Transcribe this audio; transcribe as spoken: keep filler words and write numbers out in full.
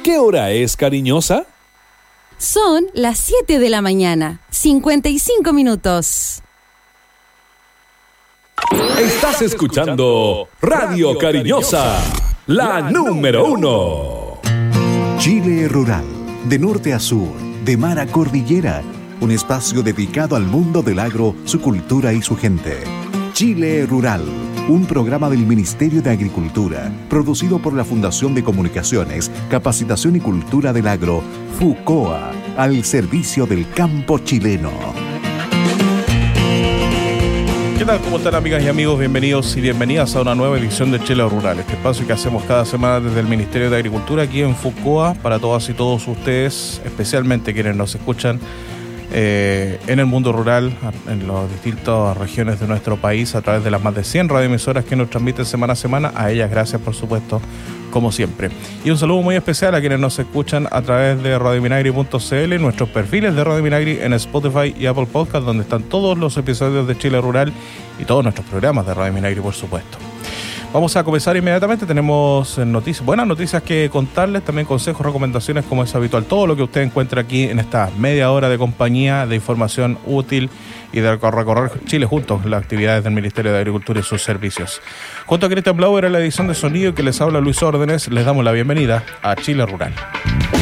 ¿Qué hora es, cariñosa? Son las siete de la mañana, cincuenta y cinco minutos. Estás escuchando Radio Cariñosa, la número uno. Chile Rural, de norte a sur, de mar a cordillera, un espacio dedicado al mundo del agro, su cultura y su gente. Chile Rural, un programa del Ministerio de Agricultura, producido por la Fundación de Comunicaciones, Capacitación y Cultura del Agro, FUCOA, al servicio del campo chileno. ¿Qué tal? ¿Cómo están, amigas y amigos? Bienvenidos y bienvenidas a una nueva edición de Chile Rural, este espacio que hacemos cada semana desde el Ministerio de Agricultura aquí en FUCOA para todas y todos ustedes, especialmente quienes nos escuchan eh, en el mundo rural, en las distintas regiones de nuestro país, a través de las más de cien radioemisoras que nos transmiten semana a semana. A ellas gracias, por supuesto, como siempre. Y un saludo muy especial a quienes nos escuchan a través de radio minagri punto c l, nuestros perfiles de Radio Minagri en Spotify y Apple Podcast, donde están todos los episodios de Chile Rural y todos nuestros programas de Radio Minagri, por supuesto. Vamos a comenzar inmediatamente. Tenemos noticias, buenas noticias que contarles, también consejos, recomendaciones, como es habitual. Todo lo que usted encuentra aquí en esta media hora de compañía, de información útil y de recorrer Chile juntos, las actividades del Ministerio de Agricultura y sus servicios. Junto a Cristian Blauer en la edición de sonido, que les habla Luis Órdenes, les damos la bienvenida a Chile Rural.